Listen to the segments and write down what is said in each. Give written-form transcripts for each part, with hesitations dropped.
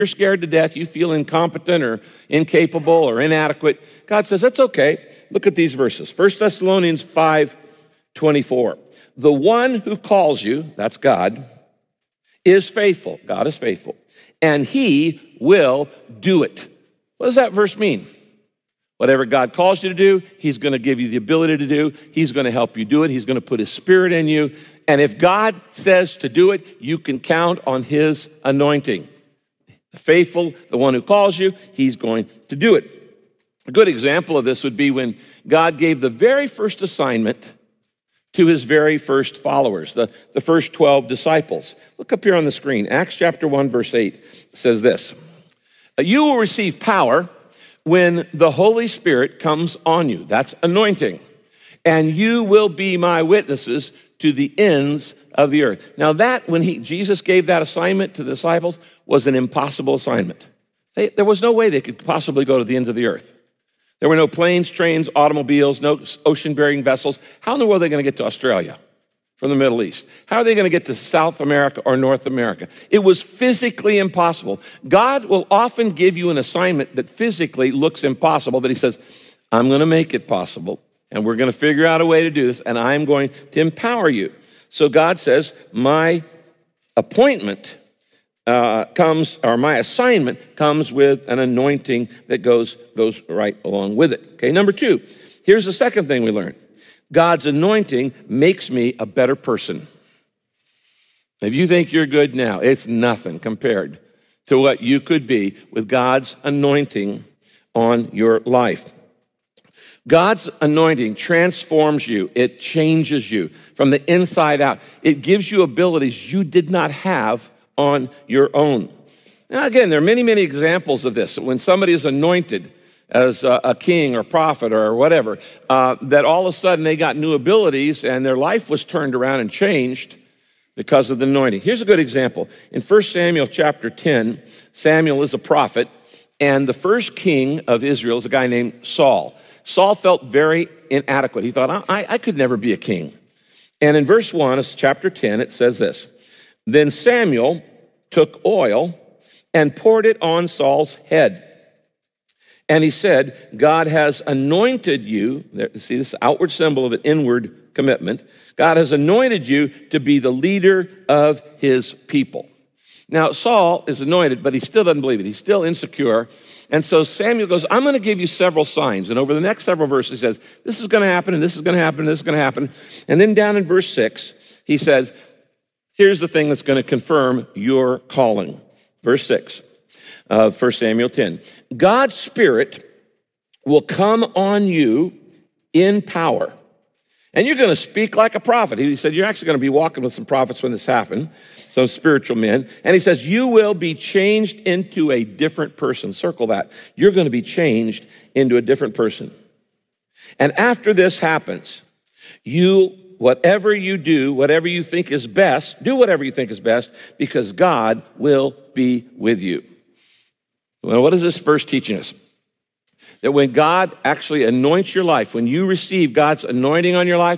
you're scared to death, you feel incompetent or incapable or inadequate, God says, that's okay. Look at these verses. 1 Thessalonians 5:24. The one who calls you, that's God, is faithful. God is faithful. And he will do it. What does that verse mean? Whatever God calls you to do, he's going to give you the ability to do. He's going to help you do it. He's going to put his spirit in you. And if God says to do it, you can count on his anointing. The faithful, the one who calls you, he's going to do it. A good example of this would be when God gave the very first assignment to his very first followers, the first 12 disciples. Look up here on the screen. Acts chapter 1, verse 8 says this. You will receive power when the Holy Spirit comes on you. That's anointing. And you will be my witnesses to the ends of the earth. Now that, when Jesus gave that assignment to the disciples, was an impossible assignment. There was no way they could possibly go to the ends of the earth. There were no planes, trains, automobiles, no ocean-bearing vessels. How in the world are they going to get to Australia from the Middle East? How are they going to get to South America or North America? It was physically impossible. God will often give you an assignment that physically looks impossible, but he says, I'm going to make it possible, and we're going to figure out a way to do this, and I'm going to empower you. So God says, my appointment my assignment comes with an anointing that goes right along with it. Okay, number 2, here's the second thing we learn. God's anointing makes me a better person. If you think you're good now, it's nothing compared to what you could be with God's anointing on your life. God's anointing transforms you. It changes you from the inside out. It gives you abilities you did not have on your own. Now, again, there are many, many examples of this. When somebody is anointed as a king or prophet or whatever, that all of a sudden they got new abilities and their life was turned around and changed because of the anointing. Here's a good example. In 1 Samuel chapter 10, Samuel is a prophet, and the first king of Israel is a guy named Saul. Saul felt very inadequate. He thought, I could never be a king. And in verse 1 of chapter 10, it says this. Then Samuel took oil and poured it on Saul's head. And he said, God has anointed you. See, this outward symbol of an inward commitment. God has anointed you to be the leader of his people. Now, Saul is anointed, but he still doesn't believe it. He's still insecure. And so Samuel goes, I'm going to give you several signs. And over the next several verses, he says, this is going to happen, and this is going to happen, and this is going to happen. And then down in verse 6, he says, here's the thing that's going to confirm your calling. Verse 6 of 1 Samuel 10. God's Spirit will come on you in power. And you're going to speak like a prophet. He said, you're actually going to be walking with some prophets when this happened, some spiritual men. And he says, you will be changed into a different person. Circle that. You're going to be changed into a different person. And after this happens, whatever you do, whatever you think is best, do whatever you think is best, because God will be with you. Well, what is this verse teaching us? That when God actually anoints your life, when you receive God's anointing on your life,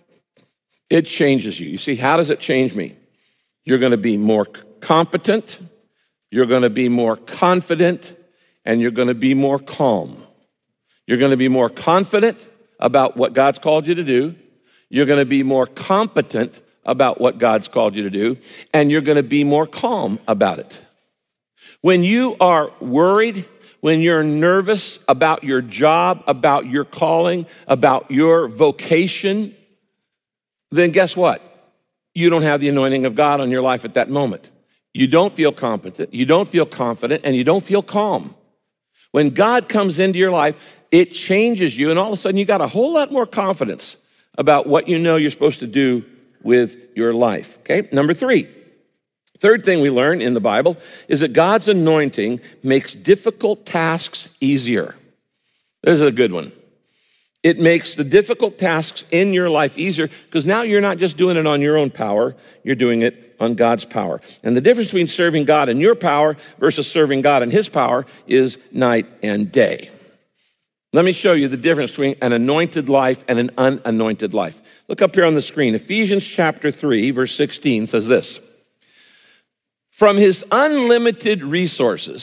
it changes you. You see, how does it change me? You're going to be more competent, you're going to be more confident, and you're going to be more calm. You're going to be more confident about what God's called you to do. You're going to be more competent about what God's called you to do, and you're going to be more calm about it. When you are worried, when you're nervous about your job, about your calling, about your vocation, then guess what? You don't have the anointing of God on your life at that moment. You don't feel competent, you don't feel confident, and you don't feel calm. When God comes into your life, it changes you, and all of a sudden you got a whole lot more confidence about what you know you're supposed to do with your life. Okay, number 3. Third thing we learn in the Bible is that God's anointing makes difficult tasks easier. This is a good one. It makes the difficult tasks in your life easier because now you're not just doing it on your own power, you're doing it on God's power. And the difference between serving God in your power versus serving God in his power is night and day. Let me show you the difference between an anointed life and an unanointed life. Look up here on the screen. Ephesians chapter 3, verse 16 says this. From his unlimited resources,